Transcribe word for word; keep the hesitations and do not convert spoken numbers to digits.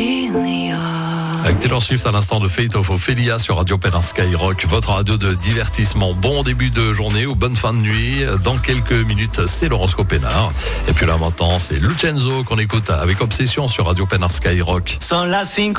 Avec Taylor Swift à l'instant de Fate of Ophelia sur Radio Penn Skyrock, votre radio de divertissement. Bon début de journée ou bonne fin de nuit. Dans quelques minutes, c'est l'horoscope Pénard. Et puis là maintenant, c'est Lucenzo qu'on écoute avec obsession sur Radio Penn Skyrock. Son las cinco